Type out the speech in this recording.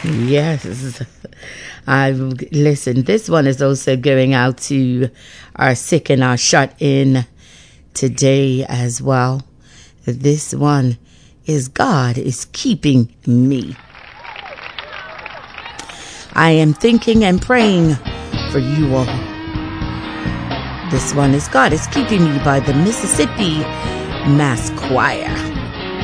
Yes. I listen. This one is also going out to our sick and our shut in today as well. This one is God is keeping me. I am thinking and praying for you all. This one is God is keeping me by the Mississippi Mass Choir.